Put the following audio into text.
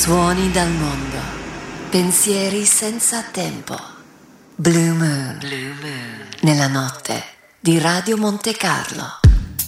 Suoni dal mondo, pensieri senza tempo. Blue Moon, nella notte di Radio Monte Carlo.